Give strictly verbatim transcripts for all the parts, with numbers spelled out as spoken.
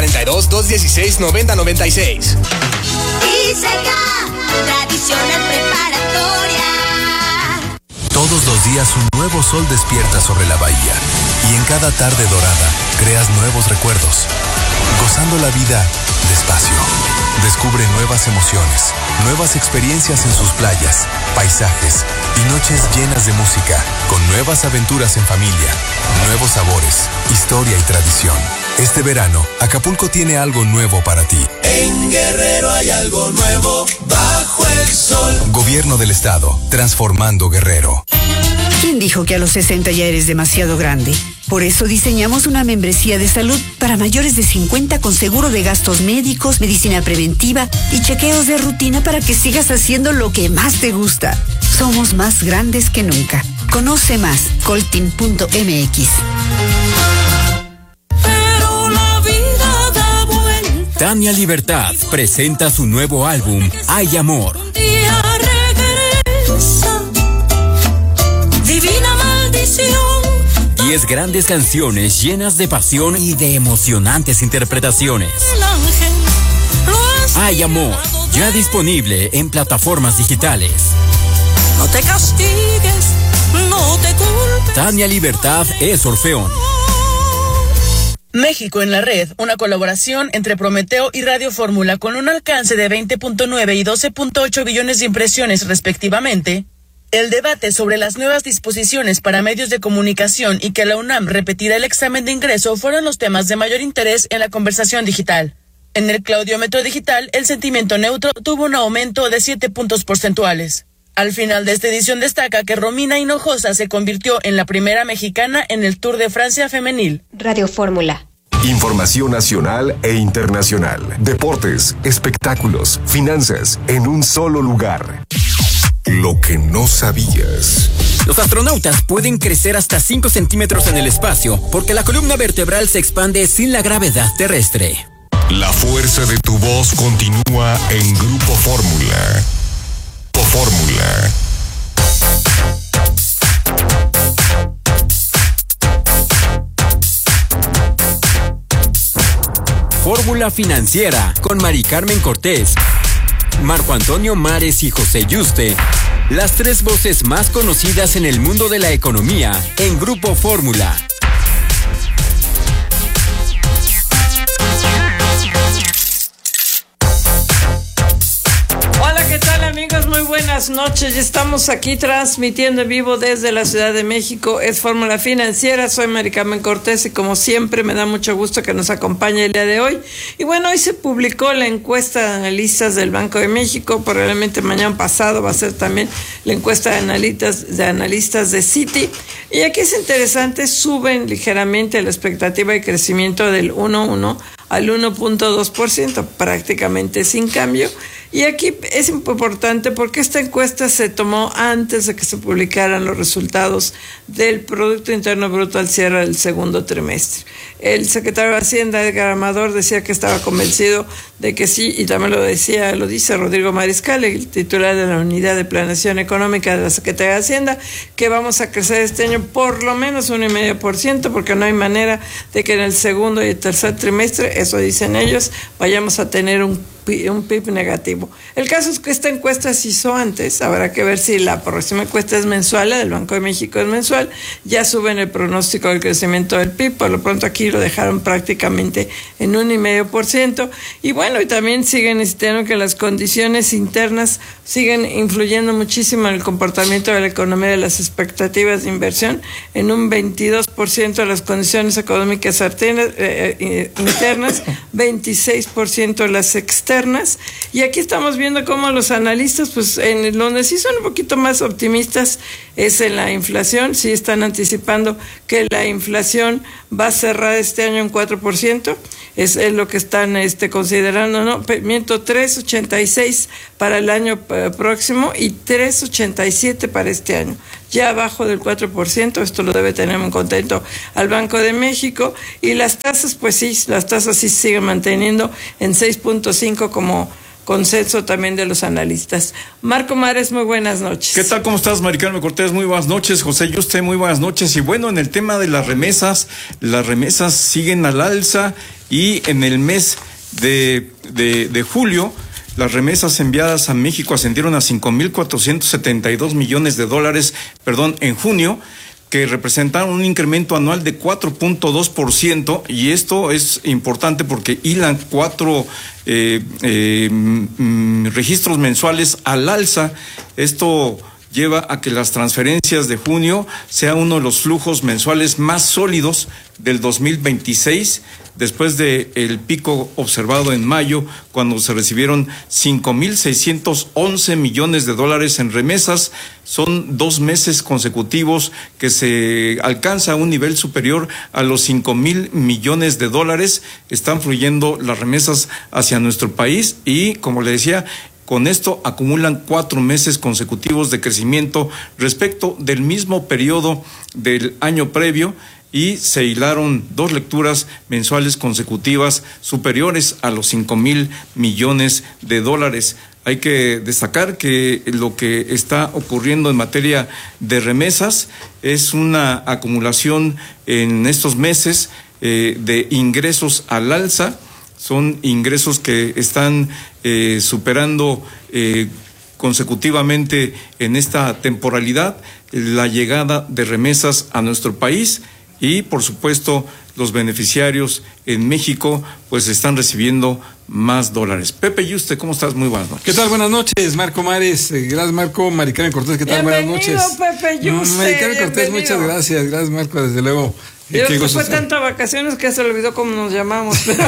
noventa y dos, doscientos dieciséis, noventa noventa y seis. Iseca, tradicional preparatoria. Todos los días un nuevo sol despierta sobre la bahía y en cada tarde dorada creas nuevos recuerdos, gozando la vida despacio. Descubre nuevas emociones, nuevas experiencias en sus playas, paisajes y noches llenas de música, con nuevas aventuras en familia, nuevos sabores, historia y tradición. Este verano, Acapulco tiene algo nuevo para ti. En Guerrero hay algo nuevo bajo el sol. Gobierno del Estado, transformando Guerrero. ¿Quién dijo que a los sesenta ya eres demasiado grande? Por eso diseñamos una membresía de salud para mayores de cincuenta con seguro de gastos médicos, medicina preventiva y chequeos de rutina para que sigas haciendo lo que más te gusta. Somos más grandes que nunca. Conoce más, coltin punto m x. Tania Libertad presenta su nuevo álbum, Hay Amor. Divina maldición. Diez grandes canciones llenas de pasión y de emocionantes interpretaciones. Hay Amor, ya disponible en plataformas digitales. No te castigues, no te culpes. Tania Libertad es Orfeón. México en la red, una colaboración entre Prometeo y Radio Fórmula con un alcance de veinte punto nueve y doce punto ocho billones de impresiones respectivamente. El debate sobre las nuevas disposiciones para medios de comunicación y que la UNAM repetirá el examen de ingreso fueron los temas de mayor interés en la conversación digital. En el claudiómetro digital, el sentimiento neutro tuvo un aumento de siete puntos porcentuales. Al final de esta edición destaca que Romina Hinojosa se convirtió en la primera mexicana en el Tour de Francia femenil. Radio Fórmula. Información nacional e internacional. Deportes, espectáculos, finanzas, en un solo lugar. Lo que no sabías. Los astronautas pueden crecer hasta cinco centímetros en el espacio porque la columna vertebral se expande sin la gravedad terrestre. La fuerza de tu voz continúa en Grupo Fórmula. Fórmula. Fórmula Financiera con Mari Carmen Cortés, Marco Antonio Mares y José Yuste. Las tres voces más conocidas en el mundo de la economía en Grupo Fórmula. Amigos, muy buenas noches. Ya estamos aquí transmitiendo en vivo desde la Ciudad de México. Es Fórmula Financiera. Soy Mari Carmen Cortés y como siempre me da mucho gusto que nos acompañe el día de hoy. Y bueno, hoy se publicó la encuesta de analistas del Banco de México. Probablemente mañana pasado va a ser también la encuesta de analistas de, analistas de Citi. Y aquí es interesante, suben ligeramente la expectativa de crecimiento del uno punto uno al uno punto dos por ciento, prácticamente sin cambio. Y aquí es importante porque esta encuesta se tomó antes de que se publicaran los resultados del Producto Interno Bruto al cierre del segundo trimestre. El secretario de Hacienda, Edgar Amador, decía que estaba convencido de que sí, y también lo decía, lo dice Rodrigo Mariscal, el titular de la Unidad de Planeación Económica de la Secretaría de Hacienda, que vamos a crecer este año por lo menos un y medio por ciento, porque no hay manera de que en el segundo y el tercer trimestre, eso dicen ellos, vayamos a tener un un P I B negativo. El caso es que esta encuesta se hizo antes, habrá que ver si la próxima encuesta es mensual, la del Banco de México es mensual, ya suben el pronóstico del crecimiento del P I B, por lo pronto aquí lo dejaron prácticamente en un y medio por ciento, y bueno, y también siguen insistiendo que las condiciones internas siguen influyendo muchísimo en el comportamiento de la economía, de las expectativas de inversión, en un veintidós por ciento de las condiciones económicas internas, veintiséis por ciento de las externas. Y aquí estamos viendo cómo los analistas, pues en donde sí son un poquito más optimistas es en la inflación. Sí están anticipando que la inflación va a cerrar este año en cuatro por ciento, es, es lo que están este, considerando, ¿no? Miento, tres punto ochenta y seis para el año eh, próximo y tres punto ochenta y siete para este año, ya abajo del cuatro por ciento. Esto lo debe tener muy contento al Banco de México. Y las tasas, pues sí, las tasas sí se siguen manteniendo en seis punto cinco como consenso también de los analistas. Marco Mares, muy buenas noches. ¿Qué tal? ¿Cómo estás, Mari Carmen Cortés? Muy buenas noches. José Yuste, muy buenas noches. Y bueno, en el tema de las remesas, las remesas siguen al alza y en el mes de, de, de julio, las remesas enviadas a México ascendieron a cinco mil cuatrocientos setenta y dos millones de dólares, perdón, en junio, que representaron un incremento anual de cuatro punto dos por ciento, y esto es importante porque hilan cuatro eh, eh, mm, registros mensuales al alza. Esto lleva a que las transferencias de junio sea uno de los flujos mensuales más sólidos del dos mil veintiséis, después de el pico observado en mayo, cuando se recibieron cinco mil seiscientos once millones de dólares en remesas. Son dos meses consecutivos que se alcanza un nivel superior a los cinco mil millones de dólares. Están fluyendo las remesas hacia nuestro país y, como le decía, con esto acumulan cuatro meses consecutivos de crecimiento respecto del mismo periodo del año previo, y se hilaron dos lecturas mensuales consecutivas superiores a los cinco mil millones de dólares. Hay que destacar que lo que está ocurriendo en materia de remesas es una acumulación en estos meses eh, de ingresos al alza. Son ingresos que están eh, superando eh, consecutivamente en esta temporalidad la llegada de remesas a nuestro país, y por supuesto los beneficiarios en México pues están recibiendo más dólares. Pepe Yuste, ¿cómo estás? Muy buenas noches. ¿Qué tal? Buenas noches, Marco Mares. Gracias, Marco. Mari Carmen Cortés, ¿qué tal? Bienvenido, buenas noches. Pepe Yuste. Mari Carmen Cortés, bienvenido. Muchas gracias. Gracias, Marco, desde luego. Yo que fue tanta vacaciones que se olvidó cómo nos llamamos. Pero...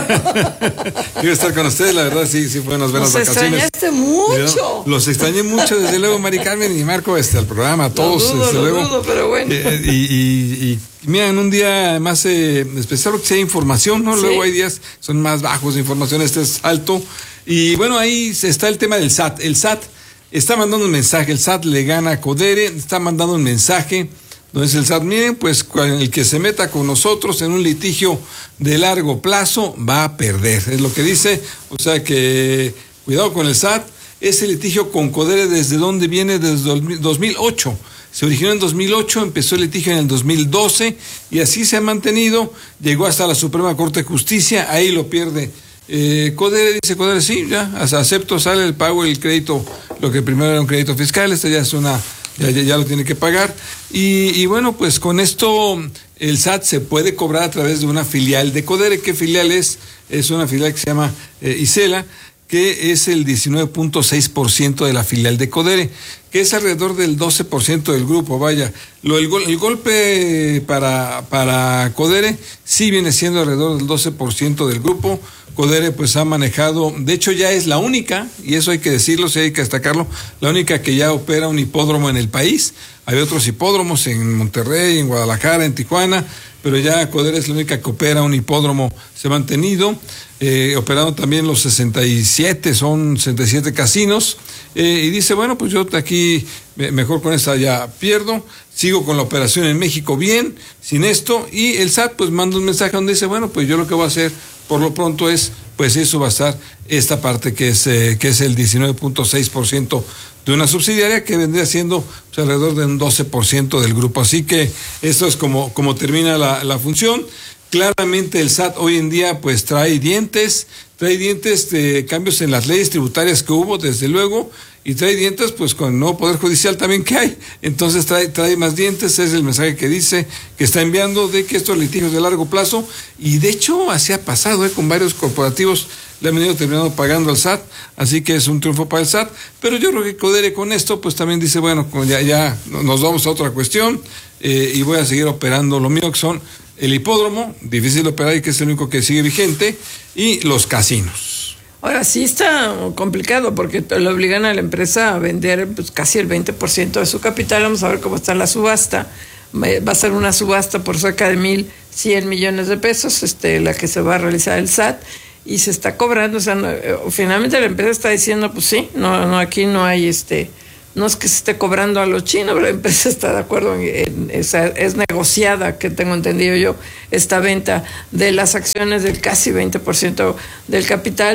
Quiero estar con ustedes, la verdad, sí, sí fueron unas buenas nos vacaciones. Extrañaste mucho. Los extrañé mucho, desde luego, Mari Carmen y Marco, este, al programa, a todos, lo dudo, desde lo luego. Dudo, pero bueno. Eh, y, y, y mira, en un día más eh, especial, porque si hay información, ¿no? ¿Sí? Luego hay días que son más bajos de información, este es alto. Y bueno, ahí está el tema del S A T. El S A T está mandando un mensaje, el S A T le gana a Codere, está mandando un mensaje. Entonces el S A T, miren, pues el que se meta con nosotros en un litigio de largo plazo va a perder, es lo que dice. O sea que cuidado con el S A T. Ese litigio con Codere, ¿desde dónde viene? Desde dos mil ocho. Se originó en dos mil ocho, empezó el litigio en el dos mil doce y así se ha mantenido. Llegó hasta la Suprema Corte de Justicia, ahí lo pierde eh, Codere. Dice Codere, sí, ya acepto, sale el pago, el crédito, lo que primero era un crédito fiscal, este ya es una... Ya, ya, ya lo tiene que pagar. Y, y bueno, pues con esto el S A T se puede cobrar a través de una filial de Codere. ¿Qué filial es? Es una filial que se llama eh, Isela, que es el diecinueve punto seis por ciento de la filial de Codere, que es alrededor del doce por ciento del grupo. Vaya, lo, el, gol, el golpe para, para Codere sí viene siendo alrededor del doce por ciento del grupo. Codere pues ha manejado, de hecho ya es la única, y eso hay que decirlo, sí hay que destacarlo, la única que ya opera un hipódromo en el país. Hay otros hipódromos en Monterrey, en Guadalajara, en Tijuana, pero ya Codere es la única que opera un hipódromo, se ha mantenido, eh, operando también los sesenta y siete, son sesenta y siete casinos, eh, y dice, bueno, pues yo aquí mejor con esta ya pierdo, sigo con la operación en México bien, sin esto, y el S A T pues manda un mensaje donde dice, bueno, pues yo lo que voy a hacer por lo pronto es, pues eso va a estar esta parte que es, eh, que es el diecinueve punto seis por ciento de una subsidiaria que vendría siendo pues, alrededor de un doce por ciento del grupo. Así que esto es como, como termina la, la función. Claramente el S A T hoy en día pues trae dientes, trae dientes de cambios en las leyes tributarias que hubo, desde luego, y trae dientes pues con el nuevo Poder Judicial también que hay, entonces trae, trae más dientes. Es el mensaje que dice, que está enviando, de que estos litigios de largo plazo, y de hecho así ha pasado, ¿eh? Con varios corporativos le han venido terminando pagando al S A T, así que es un triunfo para el S A T, pero yo creo que Codere con esto pues también dice, bueno, ya, ya nos vamos a otra cuestión, eh, y voy a seguir operando lo mío, que son el hipódromo, difícil de operar y que es el único que sigue vigente, y los casinos. Ahora sí está complicado porque le obligan a la empresa a vender pues, casi el veinte por ciento de su capital. Vamos a ver cómo está la subasta. Va a ser una subasta por cerca de mil cien millones de pesos, este, la que se va a realizar el S A T, y se está cobrando. O sea, no, finalmente la empresa está diciendo, pues sí, no, no aquí no hay este... No es que se esté cobrando a los chinos, pero la empresa está de acuerdo en, en esa, es negociada, que tengo entendido yo, esta venta de las acciones del casi veinte por ciento del capital.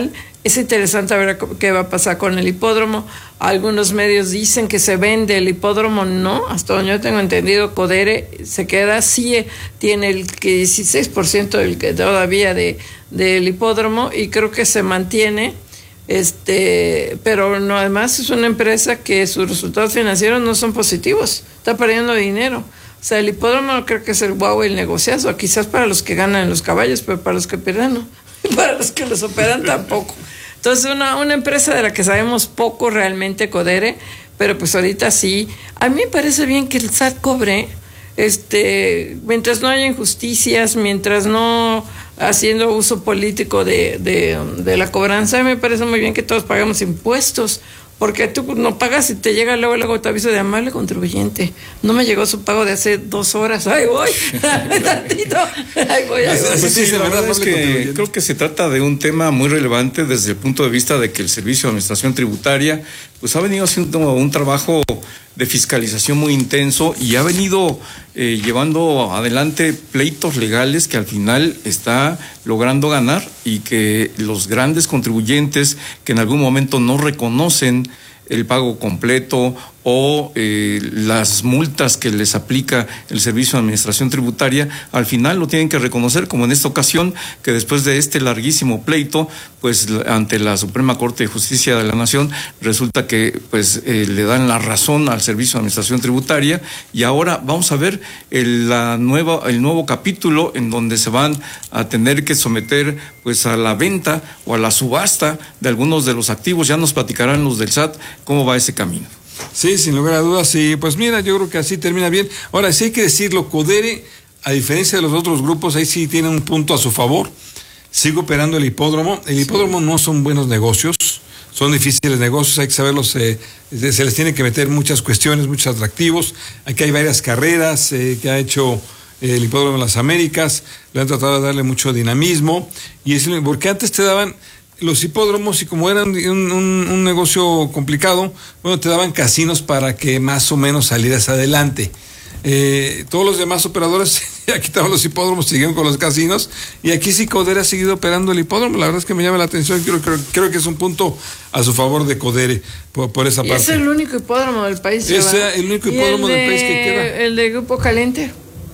Es interesante ver qué va a pasar con el hipódromo. Algunos medios dicen que se vende el hipódromo, no, hasta donde yo tengo entendido, Codere se queda, sí tiene el dieciséis por ciento del que todavía de del hipódromo y creo que se mantiene, este, pero no, además es una empresa que sus resultados financieros no son positivos, está perdiendo dinero. O sea, el hipódromo no creo que es el guau el negociazo, quizás para los que ganan los caballos, pero para los que pierden no, para los que los operan tampoco. Entonces, una, una empresa de la que sabemos poco realmente, Codere, pero pues ahorita sí. A mí me parece bien que el S A T cobre, este, mientras no haya injusticias, mientras no haciendo uso político de, de, de la cobranza, me parece muy bien que todos pagamos impuestos, porque tú no pagas y te llega luego, luego te aviso de amable contribuyente. No me llegó su pago de hace dos horas. ¡Ay, voy! ¡Tantito! ¡Ay, voy! Ay, voy. Pues sí, la verdad es que creo que se trata de un tema muy relevante desde el punto de vista de que el Servicio de Administración Tributaria pues ha venido haciendo un trabajo de fiscalización muy intenso y ha venido eh, llevando adelante pleitos legales que al final está logrando ganar y que los grandes contribuyentes que en algún momento no reconocen el pago completo o eh, las multas que les aplica el Servicio de Administración Tributaria, al final lo tienen que reconocer, como en esta ocasión, que después de este larguísimo pleito, pues ante la Suprema Corte de Justicia de la Nación, resulta que pues eh, le dan la razón al Servicio de Administración Tributaria y ahora vamos a ver el, la nueva, el nuevo capítulo en donde se van a tener que someter pues a la venta o a la subasta de algunos de los activos. Ya nos platicarán los del S A T cómo va ese camino. Sí, sin lugar a dudas, sí, pues mira, yo creo que así termina bien. Ahora, sí hay que decirlo, Codere, a diferencia de los otros grupos, ahí sí tiene un punto a su favor. Sigue operando el hipódromo. El hipódromo sí. No son buenos negocios, son difíciles negocios, hay que saberlos, eh, se les tiene que meter muchas cuestiones, muchos atractivos. Aquí hay varias carreras eh, que ha hecho el hipódromo de las Américas, le han tratado de darle mucho dinamismo, y es porque antes te daban los hipódromos y como era un, un, un negocio complicado, bueno, te daban casinos para que más o menos salieras adelante. Eh, todos los demás operadores ya quitaron los hipódromos, siguieron con los casinos, y aquí sí Codere ha seguido operando el hipódromo. La verdad es que me llama la atención, creo, creo, creo que es un punto a su favor de Codere por, por esa y parte. Es el único hipódromo del país. Es el único hipódromo del país que queda. El de Grupo Caliente.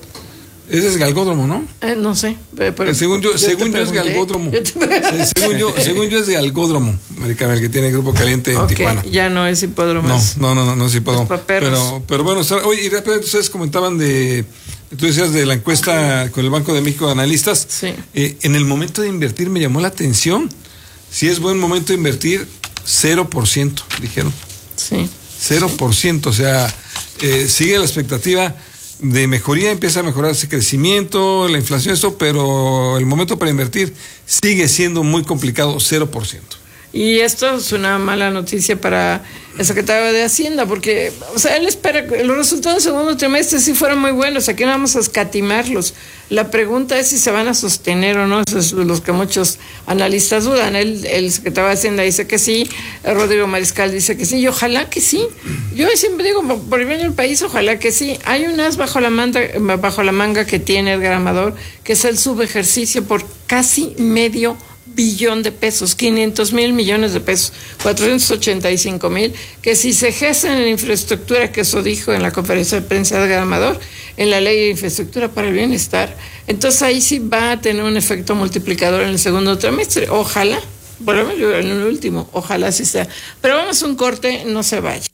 Ese es Galgódromo, ¿no? Eh, no sé. Pero, según yo, yo según yo es Galgódromo. Yo según yo, según yo es de Galgódromo, Maricamel, que tiene el Grupo Caliente en okay, Tijuana. Ya no es hipódromo. No, no, no, no, no es hipódromo. Es pero, pero bueno, oye, y rápido ustedes comentaban de, tú decías de la encuesta con el Banco de México de analistas. Sí. Eh, en el momento de invertir me llamó la atención. Si es buen momento de invertir, cero por ciento, dijeron. Sí. cero por ciento, o sea, eh, sigue la expectativa de mejoría, empieza a mejorar ese crecimiento, la inflación, eso, pero el momento para invertir sigue siendo muy complicado, cero por ciento. Y esto es una mala noticia para el secretario de Hacienda, porque, o sea, él espera que los resultados del segundo trimestre sí fueron muy buenos, aquí no vamos a escatimarlos. La pregunta es si se van a sostener o no, eso es lo que muchos analistas dudan. Él, el secretario de Hacienda dice que sí, Rodrigo Mariscal dice que sí, y ojalá que sí. Yo siempre digo, por el bien del país, ojalá que sí. Hay un as bajo la manga, bajo la manga que tiene Edgar Amador, que es el subejercicio por casi medio billón de pesos, quinientos mil millones de pesos, cuatrocientos ochenta y cinco mil, que si se ejercen en infraestructura, que eso dijo en la conferencia de prensa de Edgar Amador, en la ley de infraestructura para el bienestar, entonces ahí sí va a tener un efecto multiplicador en el segundo trimestre, ojalá, por lo menos en el último, ojalá sí sea. Pero vamos a un corte, no se vaya.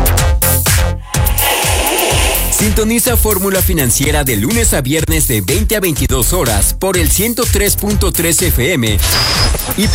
Sintoniza Fórmula Financiera de lunes a viernes de veinte a veintidós horas por el ciento tres punto tres F M y